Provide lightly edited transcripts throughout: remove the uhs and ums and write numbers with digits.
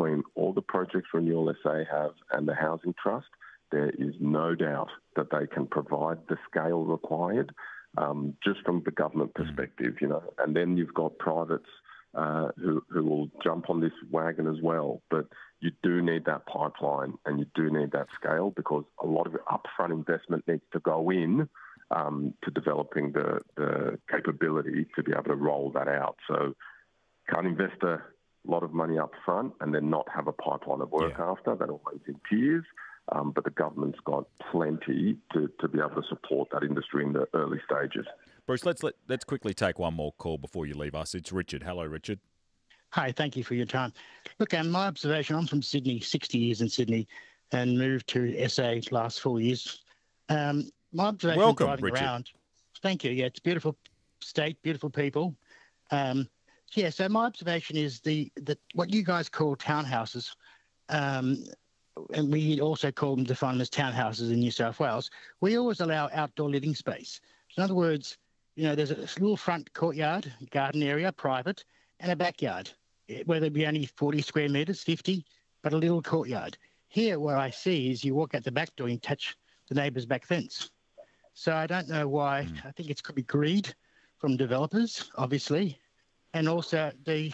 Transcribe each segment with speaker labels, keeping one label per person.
Speaker 1: between all the projects Renewal SA have and the Housing Trust, there is no doubt that they can provide the scale required, just from the government perspective, And then you've got privates who will jump on this wagon as well. But you do need that pipeline and you do need that scale, because a lot of upfront investment needs to go in to developing the capability to be able to roll that out. So can't invest a lot of money up front and then not have a pipeline of work after. That always in tears. But the government's got plenty to be able to support that industry in the early stages.
Speaker 2: Bruce, let's quickly take one more call before you leave us. It's Richard. Hello, Richard.
Speaker 3: Hi, thank you for your time. Look, my observation, I'm from Sydney, 60 years in Sydney, and moved to SA last 4 years. My observation
Speaker 2: Welcome,
Speaker 3: driving
Speaker 2: Richard.
Speaker 3: around. Thank you. Yeah, it's a beautiful state, beautiful people. So my observation is that what you guys call townhouses, and we also define them as townhouses in New South Wales, we always allow outdoor living space. So in other words, there's a little front courtyard, garden area, private, and a backyard, whether it be only 40 square metres, 50, but a little courtyard. Here, what I see is you walk out the back door and touch the neighbour's back fence. So I don't know why. I think it could be greed from developers, obviously, and also the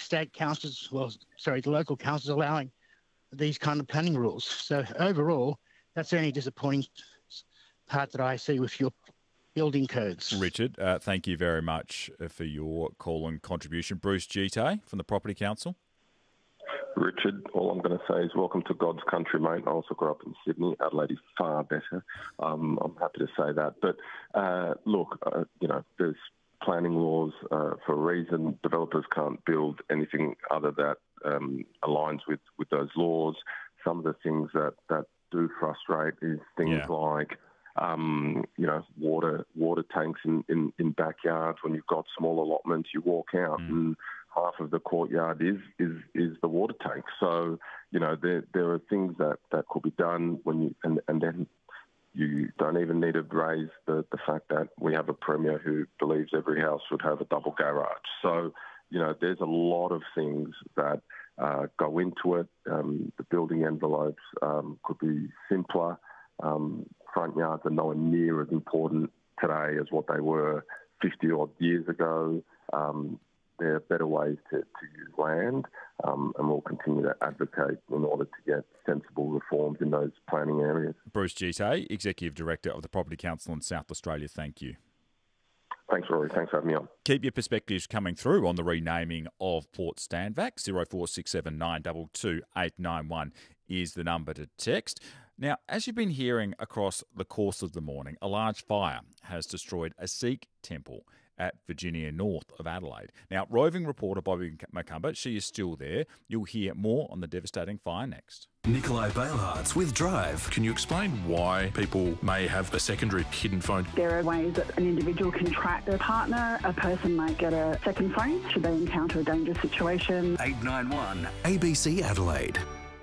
Speaker 3: the local councils allowing these kind of planning rules. So overall, that's the only disappointing part that I see with your building codes.
Speaker 2: Richard, thank you very much for your call and contribution. Bruce Gite from the Property Council.
Speaker 1: Richard, all I'm going to say is welcome to God's country, mate. I also grew up in Sydney. Adelaide is far better. I'm happy to say that. But there's planning laws for a reason. Developers can't build anything other that aligns with those laws. Some of the things that do frustrate is things like water tanks in backyards. When you've got small allotments, you walk out and half of the courtyard is the water tank. So there are things that could be done and then you don't even need to raise the fact that we have a premier who believes every house should have a double garage. So there's a lot of things that go into it. The building envelopes could be simpler. Front yards are nowhere near as important today as what they were 50-odd years ago. There are better ways to use land, and we'll continue to advocate in order to get sensible reforms in those planning areas.
Speaker 2: Bruce Gite, Executive Director of the Property Council in South Australia, thank you.
Speaker 1: Thanks, Rory. Thanks for having me on.
Speaker 2: Keep your perspectives coming through on the renaming of Port Stanvac. 0467 922 891 is the number to text. Now, as you've been hearing across the course of the morning, a large fire has destroyed a Sikh temple at Virginia North of Adelaide. Now, roving reporter Bobby Macumber, she is still there. You'll hear more on the devastating fire next.
Speaker 4: Nikolai Bailhartz with Drive. Can you explain why people may have a secondary hidden phone?
Speaker 5: There are ways that an individual can track their partner. A person might get a second phone should they encounter a dangerous situation.
Speaker 4: 891 ABC Adelaide.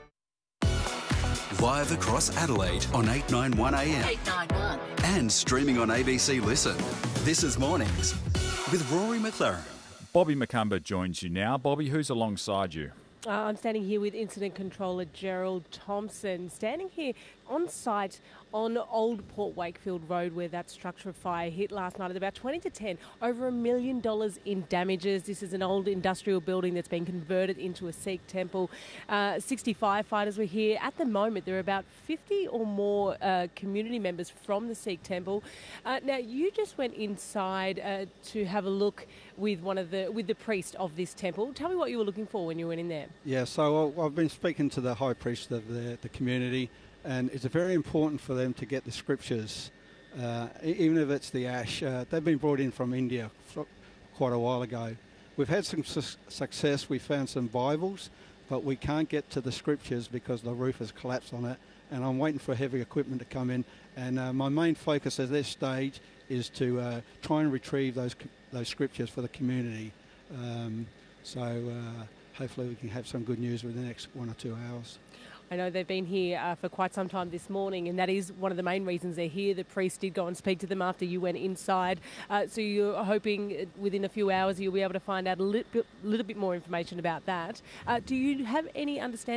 Speaker 4: Live across Adelaide on 891 AM.
Speaker 6: 891.
Speaker 4: And streaming on ABC Listen. This is Mornings with Rory McLaren.
Speaker 2: Bobby Macumber joins you now. Bobby, who's alongside you?
Speaker 6: I'm standing here with Incident Controller Gerald Thompson, standing here on site on Old Port Wakefield Road where that structure fire hit last night at about 20 to 10. Over $1 million in damages. This is an old industrial building that's been converted into a Sikh temple. 60 firefighters were here. At the moment, there are about 50 or more community members from the Sikh temple. Now, you just went inside to have a look with the priest of this temple. Tell me what you were looking for when you went in there.
Speaker 7: Yeah, so I've been speaking to the high priest of the community, and it's very important for them to get the scriptures, even if it's the ash. They've been brought in from India quite a while ago. We've had some success. We found some Bibles, but we can't get to the scriptures because the roof has collapsed on it, and I'm waiting for heavy equipment to come in. And my main focus at this stage is to try and retrieve those scriptures for the community. Hopefully we can have some good news within the next 1 or 2 hours.
Speaker 6: I know they've been here for quite some time this morning, and that is one of the main reasons they're here. The priest did go and speak to them after you went inside. So you're hoping within a few hours you'll be able to find out a little bit more information about that. Do you have any understanding